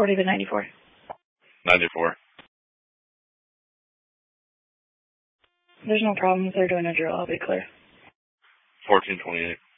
40 to 94. 94. There's no problems. They're doing a drill. I'll be clear. 1428.